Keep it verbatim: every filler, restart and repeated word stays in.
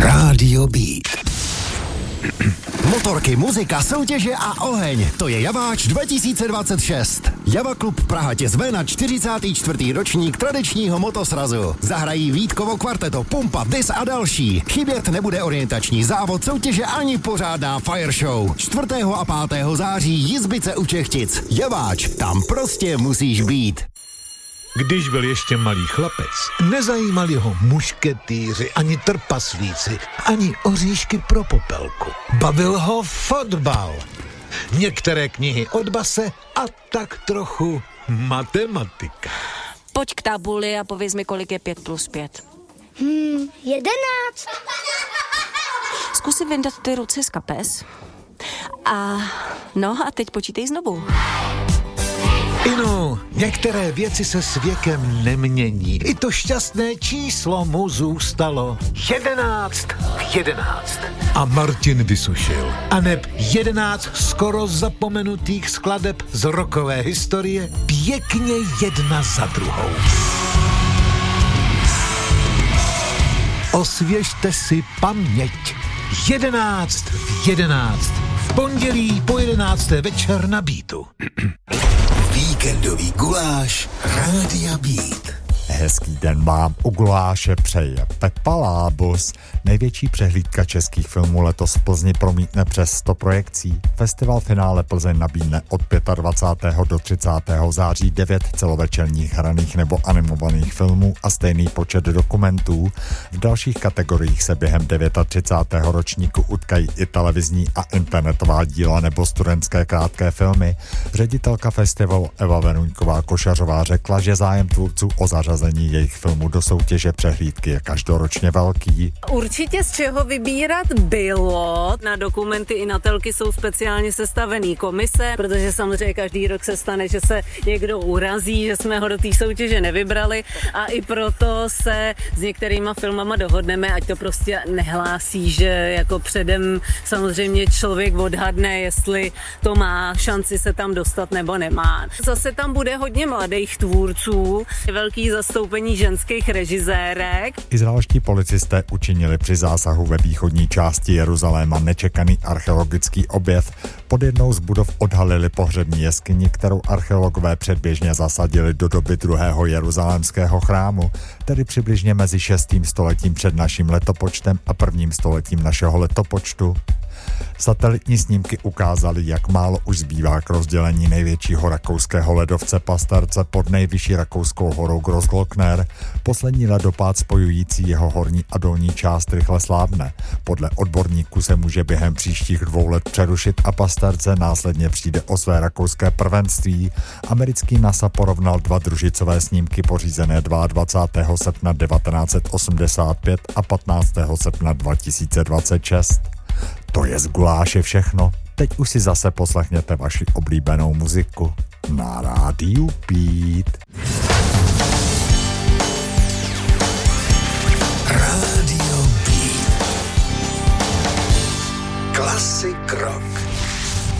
Rádio Beat. Motorky, muzika, soutěže a oheň. To je Javáč dva tisíce dvacet šest. Java Klub Praha tě zve na čtyřicátý čtvrtý ročník tradičního motosrazu. Zahrají Vítkovo kvarteto, Pumpa, Dis a další. Chybět nebude orientační závod, soutěže ani pořádná fire show. čtvrtého a pátého září Jizbice u Čechtic. Javáč, tam prostě musíš být. Když byl ještě malý chlapec, nezajímali ho mušketýři, ani trpaslíci, ani oříšky pro popelku. Bavil ho fotbal, některé knihy od base a tak trochu matematika. Pojď k tabuli a pověz mi, kolik je pět plus pět. Hmm, jedenáct. Zkus si vyndat ty ruce z kapes. A no a teď počítej znovu. Inu, některé věci se s věkem nemění. I to šťastné číslo mu zůstalo. Jedenáct, jedenáct. A Martin vysušil. A neb jedenáct skoro zapomenutých skladeb z rockové historie pěkně jedna za druhou. Osvěžte si paměť. Jedenáct v jedenáct. V pondělí po jedenácté večer na Beatu. Víkendový guláš Rádia Beat. Hezký den vám u guláše přeje Pepa Lábus. Největší přehlídka českých filmů letos v Plzni promítne přes sto projekcí. Festival Finále Plzeň nabídne od dvacátého pátého do třicátého září devět celovečerních hraných nebo animovaných filmů a stejný počet dokumentů. V dalších kategoriích se během třicátého devátého ročníku utkají i televizní a internetová díla nebo studentské krátké filmy. Ředitelka festivalu Eva Venuňková Košařová řekla, že zájem tvůrců o zařazení jejich filmů do soutěže přehlídky je každoročně velký. Určitě z čeho vybírat bylo. Na dokumenty i na telky jsou speciálně sestavený komise, protože samozřejmě každý rok se stane, že se někdo urazí, že jsme ho do té soutěže nevybrali a i proto se s některýma filmama dohodneme, ať to prostě nehlásí, že jako předem samozřejmě člověk odhadne, jestli to má šanci se tam dostat nebo nemá. Zase tam bude hodně mladých tvůrců, velký zastoupení ženských režisérek. Izraelští policisté učinili při zásahu ve východní části Jeruzaléma nečekaný archeologický objev. Pod jednou z budov odhalili pohřební jeskyni, kterou archeologové předběžně zasadili do doby druhého jeruzalémského chrámu, tedy přibližně mezi šestým stoletím před naším letopočtem a prvním stoletím našeho letopočtu. Satelitní snímky ukázaly, jak málo už zbývá k rozdělení největšího rakouského ledovce Pasterce pod nejvyšší rakouskou horou Großglockner. Poslední ledopád spojující jeho horní a dolní část rychle slábne. Podle odborníků se může během příštích dvou let přerušit a Pasterce následně přijde o své rakouské prvenství. Americký NASA porovnal dva družicové snímky pořízené dvacátého druhého srpna devatenáct set osmdesát pět a patnáctého srpna dva tisíce dvacet šest. To je z guláše všechno. Teď už si zase poslechněte vaši oblíbenou muziku na Rádiu Beat.